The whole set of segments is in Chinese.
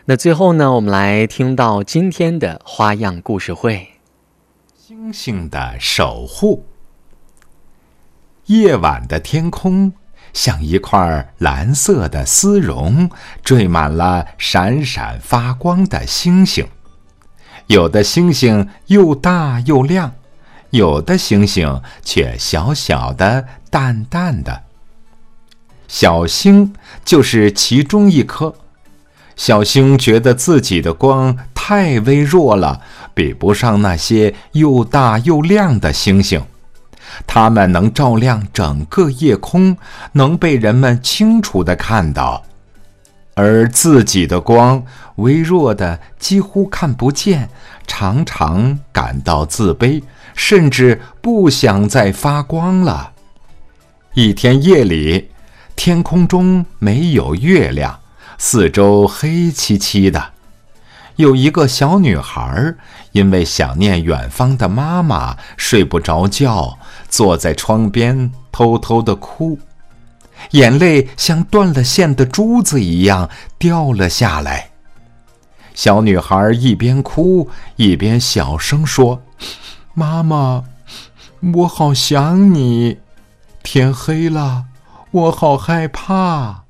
那最后呢，我们来听到今天的花样故事会。 星星的守护。夜晚的天空像一块蓝色的丝绒，缀满了闪闪发光的星星。有的星星又大又亮，有的星星却小小的、淡淡的。小星就是其中一颗。小星觉得自己的光太微弱了，比不上那些又大又亮的星星。它们能照亮整个夜空，能被人们清楚地看到。而自己的光微弱的几乎看不见，常常感到自卑，甚至不想再发光了。一天夜里，天空中没有月亮，四周黑漆漆的。有一个小女孩因为想念远方的妈妈，睡不着觉，坐在窗边偷偷地哭，眼泪像断了线的珠子一样掉了下来。小女孩一边哭一边小声说：“妈妈，我好想你，天黑了，我好害怕。”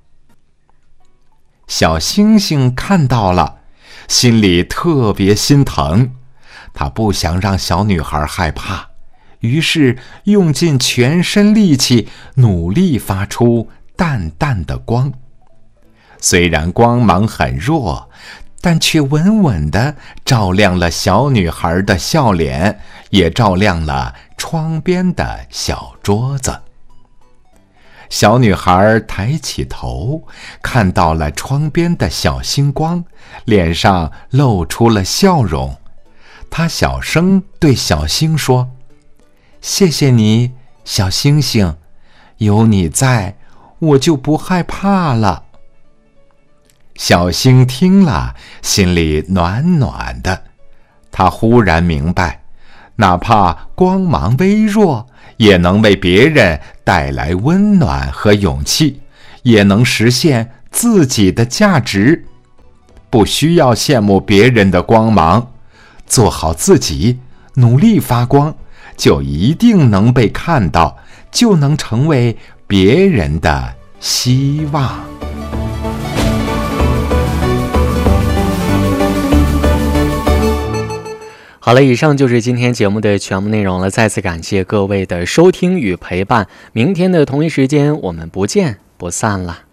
小星星看到了，心里特别心疼，他不想让小女孩害怕，于是用尽全身力气，努力发出淡淡的光。虽然光芒很弱，但却稳稳地照亮了小女孩的笑脸，也照亮了窗边的小桌子。小女孩抬起头，看到了窗边的小星光，脸上露出了笑容。她小声对小星说：“谢谢你，小星星，有你在，我就不害怕了。”小星听了，心里暖暖的。她忽然明白，哪怕光芒微弱，也能为别人带来温暖和勇气，也能实现自己的价值。不需要羡慕别人的光芒，做好自己，努力发光，就一定能被看到，就能成为别人的希望。 好了，以上就是今天节目的全部内容了。再次感谢各位的收听与陪伴，明天的同一时间我们不见不散了。